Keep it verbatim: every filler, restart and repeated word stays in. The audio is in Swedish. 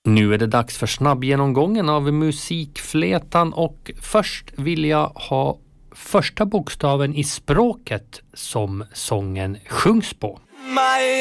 Nu är det dags för snabbgenomgången av musikflätan och först vill jag ha första bokstaven i språket som sången sjungs på.